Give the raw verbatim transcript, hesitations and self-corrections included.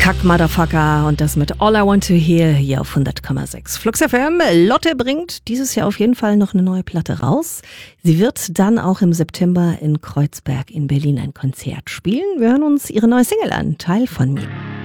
Kack Motherfucker und das mit All I Want to Hear hier auf hundert Komma sechs. Flux F M. Lotte bringt dieses Jahr auf jeden Fall noch eine neue Platte raus. Sie wird dann auch im September in Kreuzberg in Berlin ein Konzert spielen. Wir hören uns ihre neue Single an, Teil von mir.